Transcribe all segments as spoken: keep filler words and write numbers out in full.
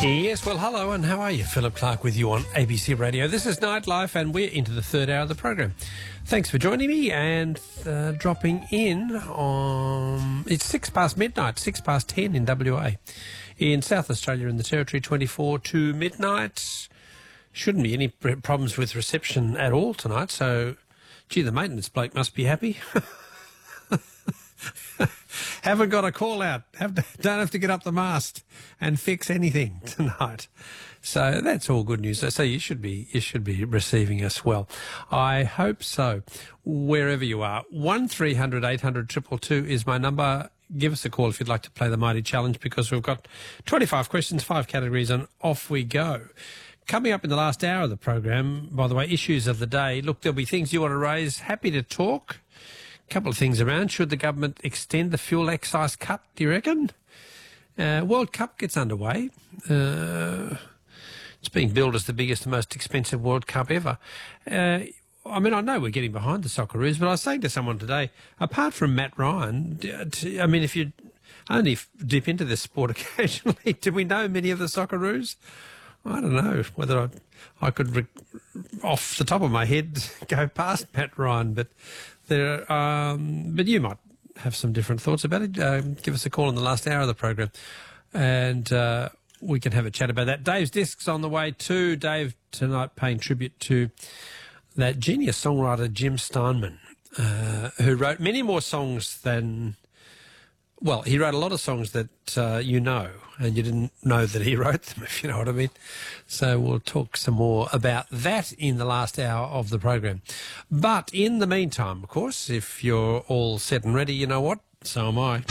Yes, well, hello and how are you? Philip Clark with you on A B C Radio. This is Nightlife and we're into the third hour of the program. Thanks for joining me and uh, dropping in on... It's six past midnight, six past ten in W A. In South Australia in the Territory, twenty-four to midnight. Shouldn't be any problems with reception at all tonight, so, gee, the maintenance bloke must be happy. Haven't got a call out. Have to, don't have to get up the mast and fix anything tonight. So that's all good news. So you should be you should be receiving us well. I hope so. Wherever you are, one three hundred eight hundred two two two is my number. Give us a call if you'd like to play the Mighty Challenge, because we've got twenty-five questions, five categories, and off we go. Coming up in the last hour of the program, by the way, issues of the day. Look, there'll be things you want to raise. Happy to talk. Couple of things around. Should the government extend the fuel excise cut, do you reckon? Uh, World Cup gets underway. Uh, it's being billed as the biggest and most expensive World Cup ever. Uh, I mean, I know we're getting behind the Socceroos, but I was saying to someone today, apart from Matt Ryan, I mean, if you only dip into this sport occasionally, do we know many of the Socceroos? I don't know whether I, I could, re- off the top of my head, go past Matt Ryan, but... There, um, but you might have some different thoughts about it. Uh, give us a call in the last hour of the program, and uh, we can have a chat about that. Dave's Disc's on the way too. Dave tonight paying tribute to that genius songwriter Jim Steinman, uh, who wrote many more songs than... Well, he wrote a lot of songs that uh, you know, and you didn't know that he wrote them, if you know what I mean. So we'll talk some more about that in the last hour of the program. But in the meantime, of course, if you're all set and ready, you know what? So am I.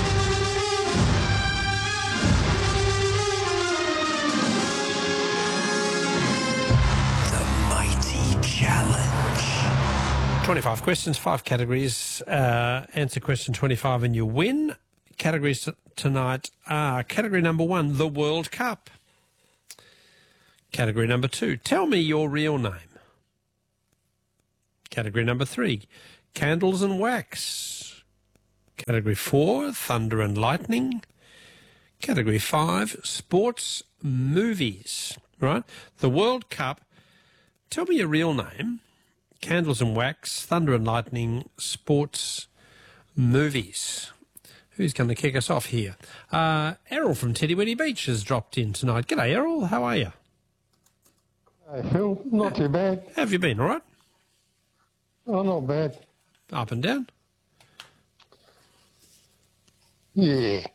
The Mighty Challenge. twenty-five questions, five categories. Uh, answer question twenty-five and you win. Categories t- tonight are category number one, the World Cup. Category number two, tell me your real name. Category number three, candles and wax. Category four, thunder and lightning. Category five, sports movies. Right? The World Cup, tell me your real name, candles and wax, thunder and lightning, sports movies. Who's going to kick us off here? Uh, Errol from Tiddiweddy Beach has dropped in tonight. G'day, Errol. How are you? Hey, Phil. Not too bad. How have you been, all right? Oh, not bad. Up and down? Yeah.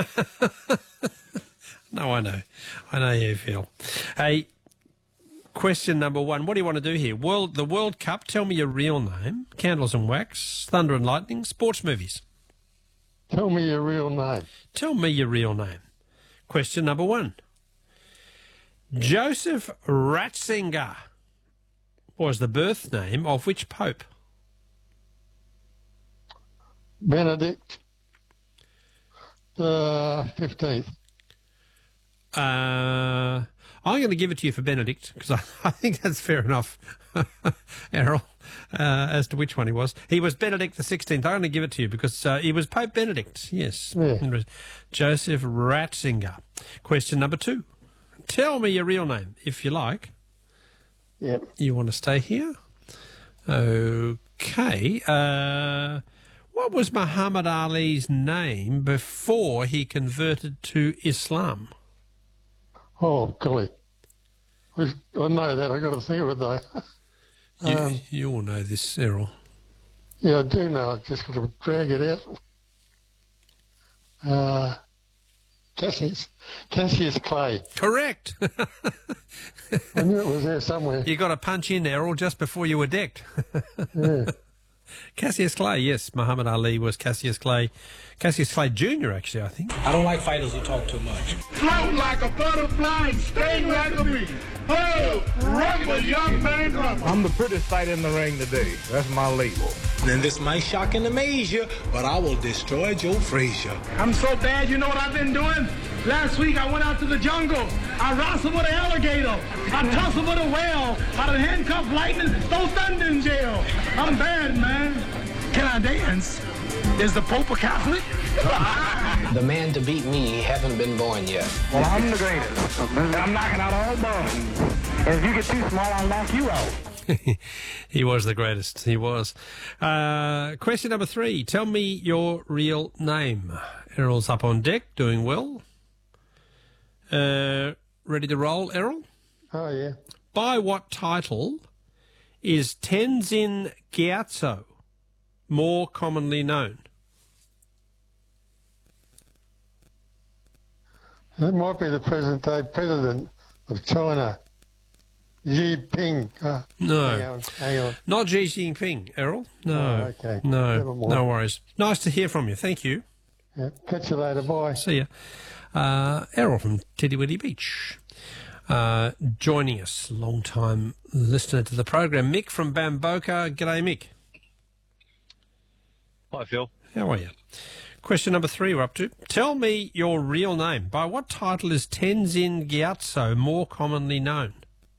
No, I know. I know how you feel. Hey, question number one. What do you want to do here? World, the World Cup, tell me your real name, candles and wax, thunder and lightning, sports movies. Tell me your real name. Tell me your real name. Question number one. Joseph Ratzinger was the birth name of which pope? Benedict the fifteenth. Uh, I'm going to give it to you for Benedict, because I, I think that's fair enough, Errol, uh, as to which one he was. He was Benedict the sixteenth. I'm going to give it to you because uh, he was Pope Benedict, yes. Yeah. Joseph Ratzinger. Question number two. Tell me your real name, if you like. Yep. You want to stay here? Okay. Uh, what was Muhammad Ali's name before he converted to Islam? Oh, golly. I know that. I've got to think of it, though. You, um, you all know this, Errol. yeah, I do know. I've just got to drag it out. Uh, Cassius, Cassius Clay. Correct. I knew it was there somewhere. You got to punch in, Errol, just before you were decked. Yeah. Cassius Clay, yes. Muhammad Ali was Cassius Clay. Cassius Clay Junior, actually, I think. I don't like fighters who talk too much. Float like a butterfly and sting like a bee. Oh, rumble, young man, rumble. I'm the prettiest fighter in the ring today. That's my label. And this might shock and amaze you, but I will destroy Joe Frazier. I'm so bad, you know what I've been doing? Last week I went out to the jungle. I wrestled with an alligator. I tussled with a whale. I done handcuffed lightning, throw thunder in jail. I'm bad, man. Can I dance? Is the Pope a Catholic? The man to beat me haven't been born yet. Well, I'm the greatest. And I'm knocking out all bones. And if you get too small, I'll knock you out. He was the greatest. He was. Uh, question number three. Tell me your real name. Errol's up on deck, doing well. Uh, ready to roll, Errol? Oh, yeah. By what title is Tenzin Gyatso more commonly known? That might be the present-day president of China, Xi Jinping. Uh, No. Hang on, hang on. Not Xi Jinping, Errol. No. Oh, okay. No. Never mind. No worries. Nice to hear from you. Thank you. Yeah, catch you later. Bye. See ya. Uh, Errol from Tiddiwiddy Beach. Uh, joining us, long-time listener to the program, Mick from Bamboka. G'day, Mick. Hi, Phil. How are you? Question number three we're up to. Tell me your real name. By what title is Tenzin Gyatso more commonly known?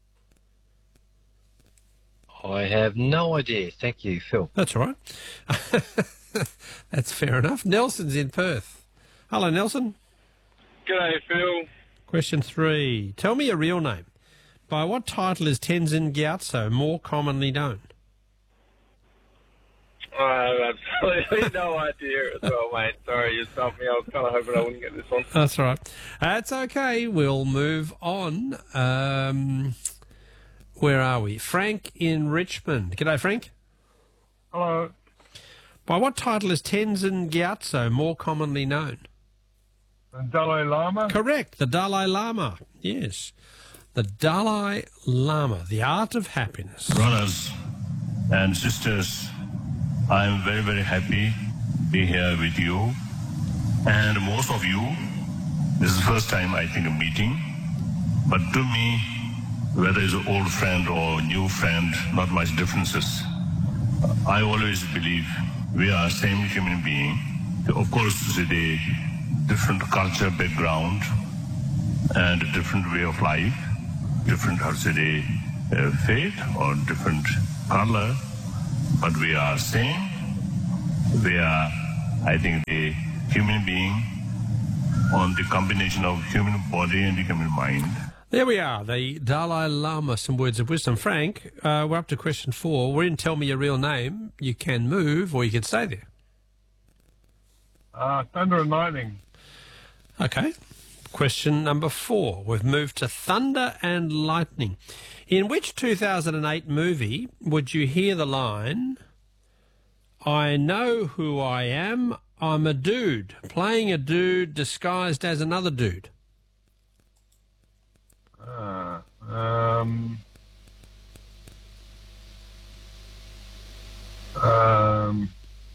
I have no idea. Thank you, Phil. That's all right. That's fair enough. Nelson's in Perth. Hello, Nelson. G'day, Phil. Question three. Tell me your real name. By what title is Tenzin Gyatso more commonly known? I have absolutely no idea as well, mate. Sorry, you stumped me. I was kind of hoping I wouldn't get this one. That's all right. That's okay. We'll move on. Um, where are we? Frank in Richmond. G'day, Frank. Hello. By what title is Tenzin Gyatso more commonly known? The Dalai Lama? Correct. The Dalai Lama. Yes. The Dalai Lama. The Art of Happiness. Brothers and sisters, I am very, very happy to be here with you. And most of you, this is the first time I think I'm meeting. But to me, whether it's an old friend or new friend, not much differences. I always believe we are same human being. Of course, it's a different culture background and a different way of life, different, how to say, uh, faith or different color, but we are same. We are, I think, the human being on the combination of human body and the human mind. There we are, the Dalai Lama, some words of wisdom. Frank, uh, we're up to question four. We're in Tell Me Your Real Name. You can move or you can stay there. Uh, Thunder and Lightning. Okay. Question number four. We've moved to Thunder and Lightning. In which two thousand eight movie would you hear the line, I know who I am, I'm a dude, playing a dude disguised as another dude? Uh, um, um,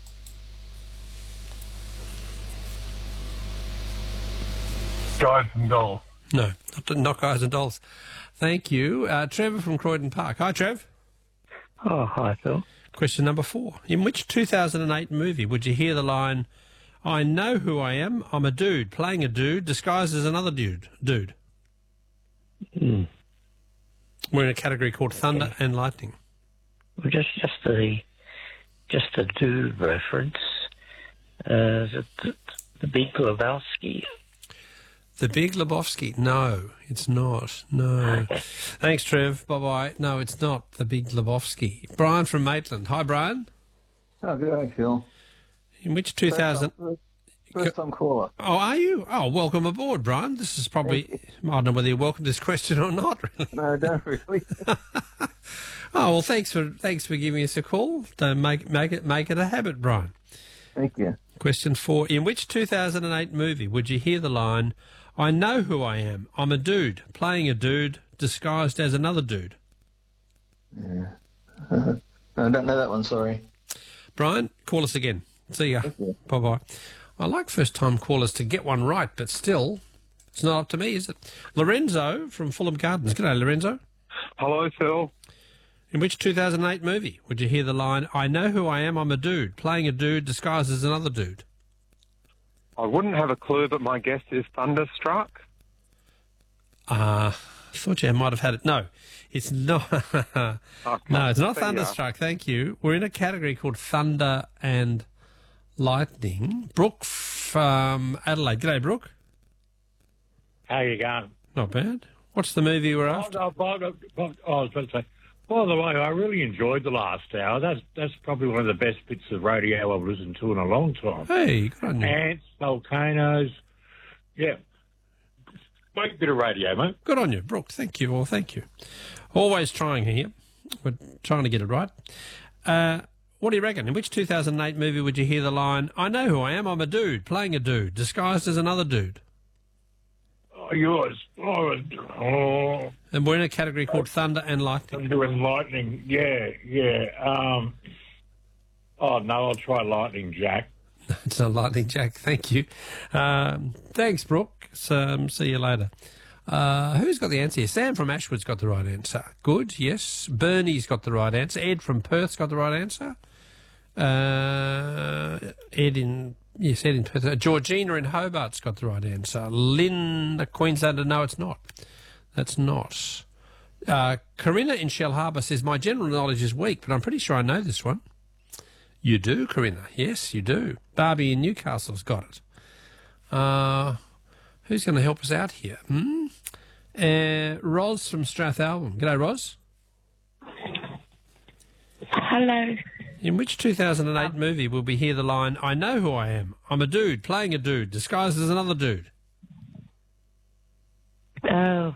Guys and Dolls. No, not, not Guys and Dolls. Thank you. Uh, Trevor from Croydon Park. Hi, Trev. Oh, hi, Phil. Question number four. In which two thousand eight movie would you hear the line, I know who I am, I'm a dude, playing a dude, disguised as another dude? Dude. Mm. We're in a category called Thunder Okay. and Lightning. Well, just just the just a dude reference. Uh, the, the, the Big Lebowski. The Big Lebowski. No, it's not. No. Okay. Thanks, Trev. Bye-bye. No, it's not The Big Lebowski. Brian from Maitland. Hi, Brian. Oh, good day, Phil. In which two thousand... First time caller. Oh, are you? Oh, welcome aboard, Brian. This is probably... I don't know whether you welcome this question or not, really. No, don't really. Oh, well, thanks for thanks for giving us a call. Don't make, make, it, make it a habit, Brian. Thank you. Question four. In which two thousand eight movie would you hear the line, I know who I am, I'm a dude, playing a dude, disguised as another dude? Yeah. I don't know that one, sorry. Brian, call us again. See ya. Bye-bye. I like first-time callers to get one right, but still, it's not up to me, is it? Lorenzo from Fulham Gardens. G'day, Lorenzo. Hello, Phil. In which two thousand eight movie would you hear the line, I know who I am, I'm a dude, playing a dude disguised as another dude? I wouldn't have a clue, but my guess is Thunderstruck. Uh, I thought you might have had it. No, it's not. Oh, no, it's not there you Thunderstruck. Thank you. We're in a category called Thunder and lightning. Brooke from Adelaide. G'day, Brooke. How you going? Not bad. What's the movie we're after? Oh, no, oh, oh, oh, I was about to say, by the way, I really enjoyed the last hour. That's that's probably one of the best bits of radio I've listened to in a long time. Hey, good on you. Ants, volcanoes. Yeah. Great bit of radio, mate. Good on you, Brooke. Thank you. Well, thank you. Always trying here. We're trying to get it right. Uh, what do you reckon? In which two thousand eight movie would you hear the line, I know who I am, I'm a dude, playing a dude, disguised as another dude? Oh, yours. Oh, oh. And we're in a category called Thunder and Lightning. Thunder and Lightning. Yeah, yeah. Um, oh, no, I'll try Lightning Jack. It's not Lightning Jack. Thank you. Um, thanks, Brooke. So, um, see you later. Uh, who's got the answer here? Sam from Ashwood's got the right answer. Good, yes. Bernie's got the right answer. Ed from Perth's got the right answer. Uh, Ed in... Yes, Ed in Perth. Uh, Georgina in Hobart's got the right answer. Lynn, the Queenslander, no, it's not. That's not. Uh, Corinna in Shell Harbour says, my general knowledge is weak, but I'm pretty sure I know this one. You do, Corinna. Yes, you do. Barbie in Newcastle's got it. Uh, who's going to help us out here? Hmm? Uh, Ros from Strathalbyn. G'day, Ros. Hello. In which two thousand eight movie will we hear the line, I know who I am, I'm a dude, playing a dude, disguised as another dude? Oh.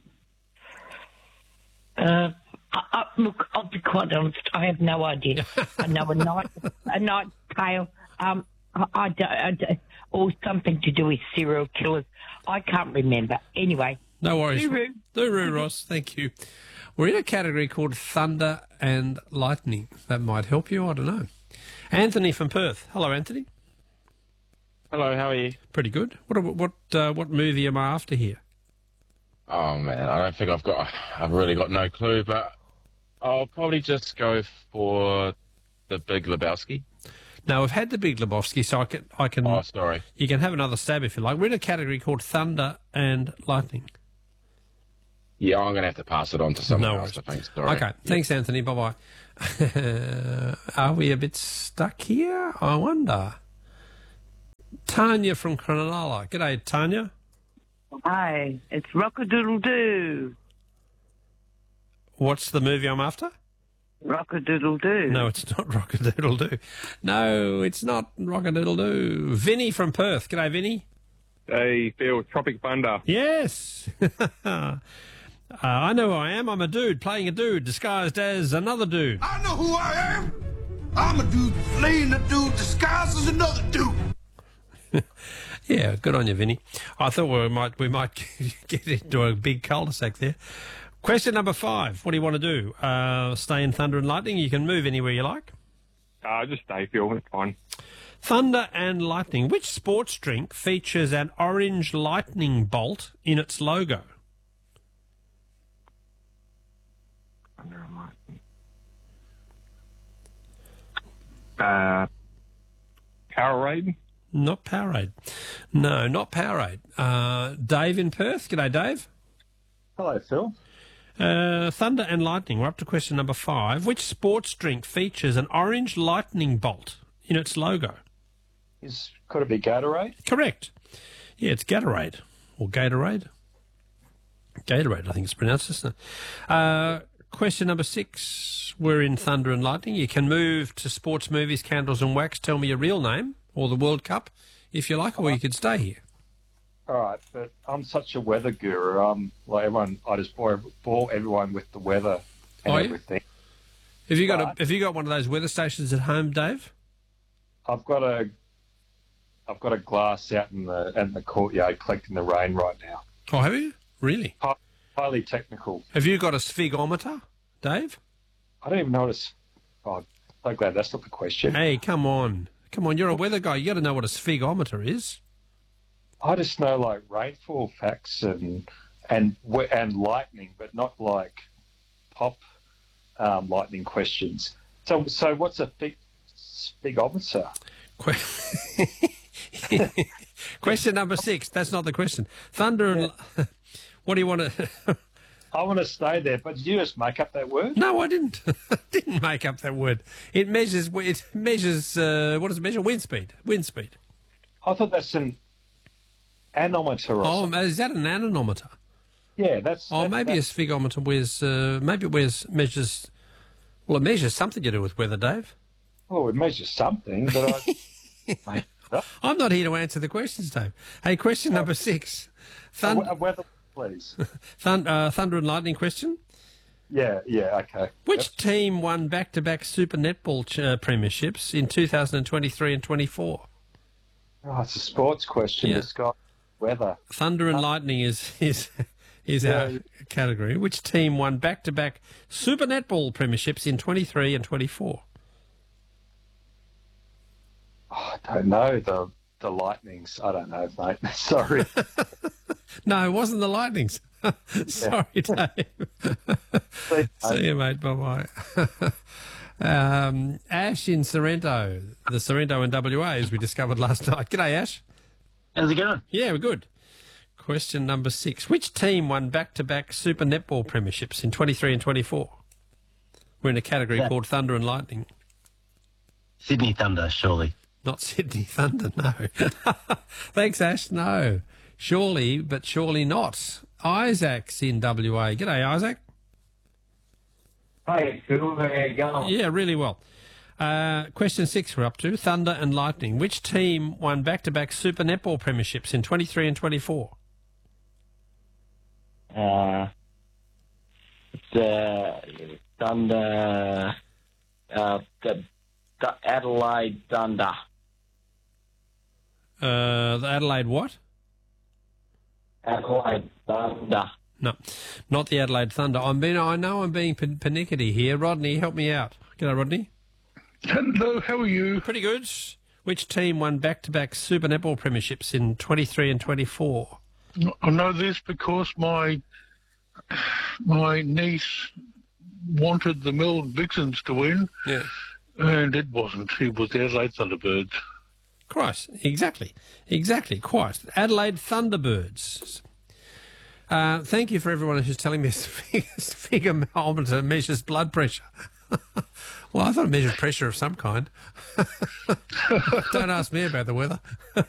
Uh, I, I, look, I'll be quite honest, I have no idea. I know a night, a night tale, um, I, I, don't, I don't, or something to do with serial killers. I can't remember. Anyway. No worries. Doo-roo. Doo-roo, Ross. Thank you. We're in a category called Thunder and Lightning. That might help you. I don't know. Anthony from Perth. Hello, Anthony. Hello, how are you? Pretty good. What what uh, what movie am I after here? Oh, man, I don't think I've got... I've really got no clue, but I'll probably just go for The Big Lebowski. No, we've had The Big Lebowski, so I can... I can oh, sorry. You can have another stab if you like. We're in a category called Thunder and Lightning. Yeah, I'm going to have to pass it on to someone no else, I think. Sorry. Okay, thanks, Anthony. Bye-bye. Are we a bit stuck here? I wonder. Tanya from Cronulla. G'day, Tanya. Hi, it's Rock-a-Doodle-Doo. What's the movie I'm after? Rock-a-Doodle-Doo. No, it's not Rock-a-Doodle-Doo. No, it's not Rock-a-Doodle-Doo. Vinny from Perth. G'day, Vinny. Hey, Phil, Tropic Thunder. Yes. uh, I know who I am. I'm a dude playing a dude disguised as another dude. I know who I am. I'm a dude playing a dude disguised as another dude. Yeah, good on you, Vinny. I thought we might we might get into a big cul-de-sac there. Question number five. What do you want to do? Uh, stay in Thunder and Lightning? You can move anywhere you like. Uh, just stay, Phil. It's fine. Thunder and Lightning. Which sports drink features an orange lightning bolt in its logo? Thunder and Lightning. Uh, Powerade? Not Powerade. No, not Powerade. Uh, Dave in Perth. G'day, Dave. Hello, Phil. Uh, Thunder and Lightning. We're up to question number five. Which sports drink features an orange lightning bolt in its logo? Is, could it be Gatorade? Correct. Yeah, it's Gatorade. Or Gatorade. Gatorade, I think it's pronounced, isn't it? Uh, question number six. We're in Thunder and Lightning. You can move to sports, movies, candles and wax. Tell me your real name or the World Cup, if you like, or you could stay here. All right, but I'm such a weather guru. Um, like everyone, I just bore, bore everyone with the weather and oh, everything. Yeah? Have you got but a, Have you got one of those weather stations at home, Dave? I've got a I've got a glass out in the in the courtyard collecting the rain right now. Oh, have you? Really? Hi, highly technical. Have you got a sphigometer, Dave? I don't even notice. Oh, I'm so glad that's not the question. Hey, come on. Come on, you're a weather guy. You got to know what a sphigometer is. I just know like rainfall facts and and and lightning, but not like pop um, lightning questions. So, so what's a big sphigometer? Question number six. That's not the question. Thunder and... Yeah. What do you want to... I want to stay there, but did you just make up that word? No, I didn't. Didn't make up that word. It measures. It measures. Uh, what does it measure? Wind speed. Wind speed. I thought that's an anemometer. Or Oh, something. is that an anemometer? Yeah, that's. Oh, that- maybe that's, a sphigometer wears. Uh, maybe it wears measures. Well, it measures something to do with weather, Dave. Oh, it measures something, but I. I'm not here to answer the questions, Dave. Hey, question number six. Thund- Uh, weather, please. Thund- uh, thunder and lightning question. Yeah, yeah, okay. Which Yep. team won back-to-back Super Netball ch- uh, premierships in two thousand twenty-three and twenty-four? Oh, it's a sports question. Yeah. This guy, weather. Thunder and lightning is is is Yeah. our category. Which team won back-to-back Super Netball premierships in twenty-three and twenty-four? Oh, I don't know the the Lightnings. I don't know, mate. Sorry. No, it wasn't the Lightnings. Sorry, Dave. See you, mate. Bye bye. um, Ash in Sorrento, the Sorrento in W A, as we discovered last night. G'day, Ash. How's it going? Yeah, we're good. Question number six. Which team won back-to-back Super Netball premierships in twenty-three and twenty-four? We're in a category Yeah. called Thunder and Lightning. Sydney Thunder, surely. Not Sydney Thunder, no. Thanks, Ash. No. Surely, but surely not. Isaac's in W A. G'day, Isaac. Hey, Phil, how you going? Yeah, really well. Uh, question six we're up to. Thunder and Lightning. Which team won back-to-back Super Netball premierships in twenty-three and twenty-four? Uh, it's uh, Thunder, uh, the, the Adelaide Thunder. Uh, the Adelaide what? Adelaide Thunder. No, not the Adelaide Thunder. I'm being, I know I'm being pan- panicky here. Rodney, help me out. G'day, Rodney. Hello, how are you? Pretty good. Which team won back-to-back Super Netball premierships in twenty-three and twenty-four? I know this because my my niece wanted the Melbourne Vixens to win, Yeah. and it wasn't. It was the Adelaide Thunderbirds. Christ, exactly. Exactly, quite. Adelaide Thunderbirds. Uh, thank you for everyone who's telling me this sphigometer measures blood pressure. Well, I thought it measured pressure of some kind. Don't ask me about the weather.